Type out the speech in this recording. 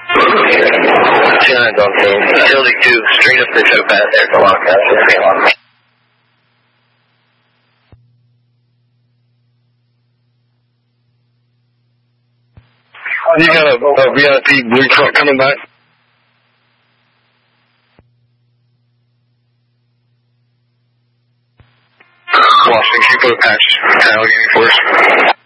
2-9's on scene. Facility 2, straight up the show pad there to Lockhouse. You got a VIP blue truck coming back? Washington, can you put a patch Allegheny for us?